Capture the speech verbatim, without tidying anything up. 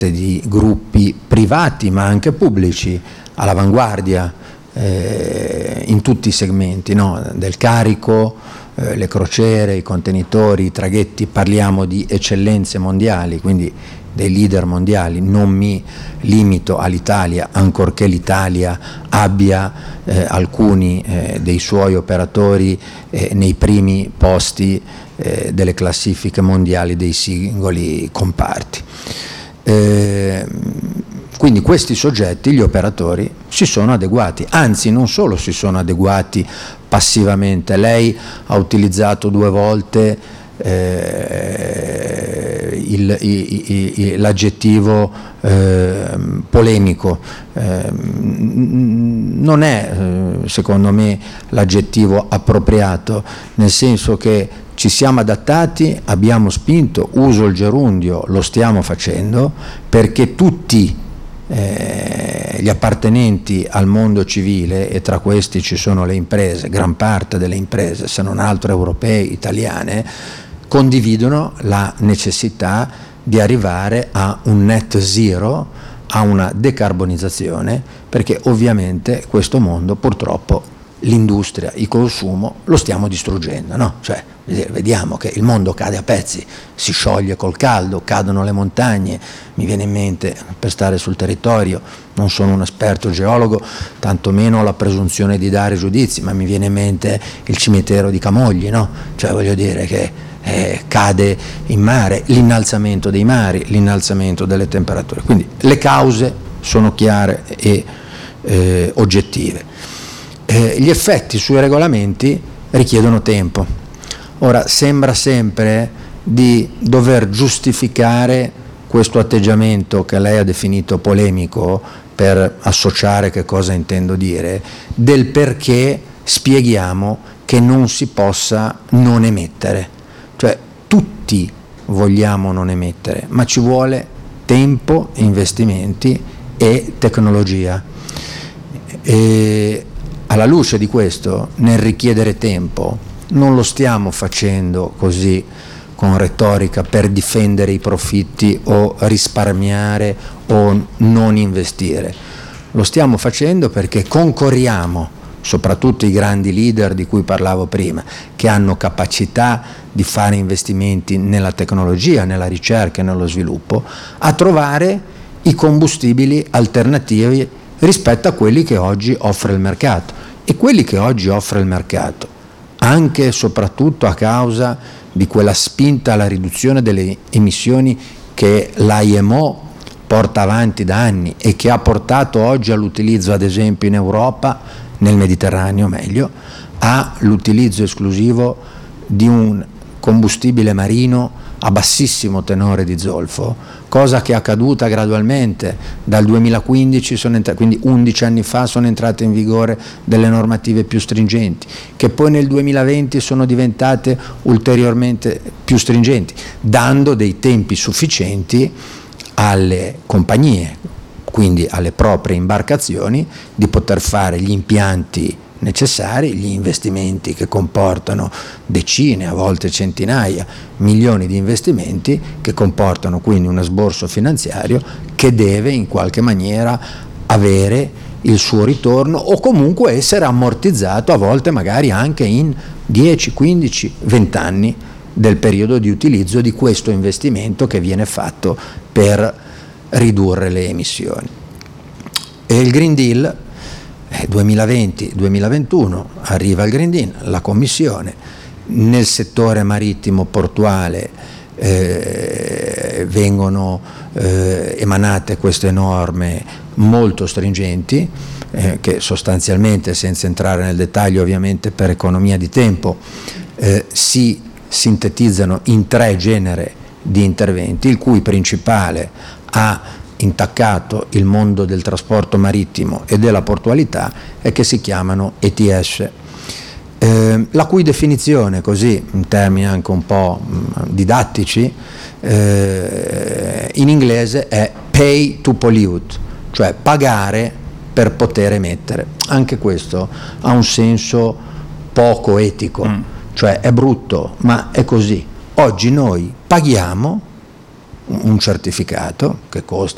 di gruppi privati ma anche pubblici all'avanguardia eh, in tutti i segmenti, no? Del carico, eh, le crociere, i contenitori, i traghetti, parliamo di eccellenze mondiali, quindi dei leader mondiali. Non mi limito all'Italia, ancorché l'Italia abbia eh, alcuni eh, dei suoi operatori eh, nei primi posti eh, delle classifiche mondiali dei singoli comparti. Eh, quindi questi soggetti, gli operatori, si sono adeguati, anzi non solo si sono adeguati passivamente. Lei ha utilizzato due volte eh, il, i, i, l'aggettivo eh, polemico. Eh, non è eh, secondo me l'aggettivo appropriato, nel senso che ci siamo adattati, abbiamo spinto, uso il gerundio, lo stiamo facendo, perché tutti eh, gli appartenenti al mondo civile, e tra questi ci sono le imprese, gran parte delle imprese, se non altro europee, italiane, condividono la necessità di arrivare a un net zero, a una decarbonizzazione, perché ovviamente questo mondo purtroppo, l'industria, il consumo, lo stiamo distruggendo, no? Cioè, vediamo che il mondo cade a pezzi, si scioglie col caldo, cadono le montagne. Mi viene in mente, per stare sul territorio, non sono un esperto geologo, tantomeno ho la presunzione di dare giudizi, ma mi viene in mente il cimitero di Camogli, no? Cioè, voglio dire che eh, cade in mare, l'innalzamento dei mari, l'innalzamento delle temperature. Quindi le cause sono chiare e eh, oggettive. Eh, gli effetti sui regolamenti richiedono tempo. Ora, sembra sempre di dover giustificare questo atteggiamento che lei ha definito polemico, per associare che cosa intendo dire, del perché spieghiamo che non si possa non emettere. Cioè, tutti vogliamo non emettere, ma ci vuole tempo, investimenti e tecnologia. E alla luce di questo, nel richiedere tempo, non lo stiamo facendo così con retorica per difendere i profitti o risparmiare o non investire. Lo stiamo facendo perché concorriamo, soprattutto i grandi leader di cui parlavo prima, che hanno capacità di fare investimenti nella tecnologia, nella ricerca e nello sviluppo, a trovare i combustibili alternativi rispetto a quelli che oggi offre il mercato. E quelli che oggi offre il mercato, anche e soprattutto a causa di quella spinta alla riduzione delle emissioni che l'I M O porta avanti da anni e che ha portato oggi all'utilizzo, ad esempio in Europa, nel Mediterraneo meglio, all'utilizzo esclusivo di un combustibile marino a bassissimo tenore di zolfo, cosa che è accaduta gradualmente. Dal duemilaquindici, sono entrati, quindi undici anni fa, sono entrate in vigore delle normative più stringenti, che poi nel duemilaventi sono diventate ulteriormente più stringenti, dando dei tempi sufficienti alle compagnie, quindi alle proprie imbarcazioni, di poter fare gli impianti necessari, gli investimenti che comportano decine, a volte centinaia, milioni di investimenti, che comportano quindi un esborso finanziario che deve in qualche maniera avere il suo ritorno, o comunque essere ammortizzato, a volte magari anche in dieci, quindici, venti anni del periodo di utilizzo di questo investimento che viene fatto per ridurre le emissioni. E il Green Deal duemilaventi duemilaventuno arriva il Green Deal, la Commissione, nel settore marittimo portuale eh, vengono eh, emanate queste norme molto stringenti eh, che sostanzialmente, senza entrare nel dettaglio ovviamente per economia di tempo, eh, si sintetizzano in tre generi di interventi, il cui principale ha intaccato il mondo del trasporto marittimo e della portualità e che si chiamano E T S, eh, la cui definizione, così in termini anche un po' mh, didattici, eh, in inglese è pay to pollute, cioè pagare per poter emettere. Anche questo ha un senso poco etico, mm. cioè è brutto, ma è così. Oggi noi paghiamo un certificato che costa